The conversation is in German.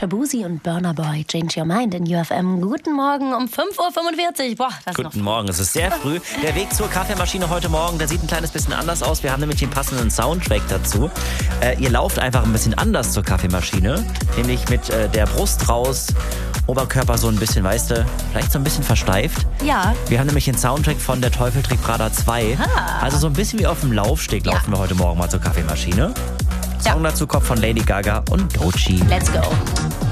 Shabuzi und Burna Boy, Change Your Mind in UFM. Guten Morgen um 5:45 Uhr. Boah, das ist Guten Morgen, es ist sehr früh. Der Weg zur Kaffeemaschine heute Morgen, der sieht ein kleines bisschen anders aus. Wir haben nämlich den passenden Soundtrack dazu. Ihr lauft einfach ein bisschen anders zur Kaffeemaschine, nämlich mit der Brust raus, Oberkörper so ein bisschen, weißt du, vielleicht so ein bisschen versteift. Ja. Wir haben nämlich den Soundtrack von Der Teufel trägt Prada 2. Also so ein bisschen wie auf dem Laufsteg laufen wir heute Morgen mal zur Kaffeemaschine. Song dazu kommt von Lady Gaga und Doechii. Let's go.